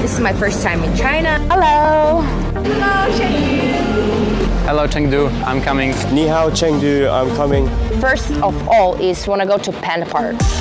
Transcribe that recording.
This is my first time in China. Hello. Hello, Chengdu. Hello, Chengdu. I'm coming. Ni hao, Chengdu. I'm coming. First of all is wanna go to Panda Park.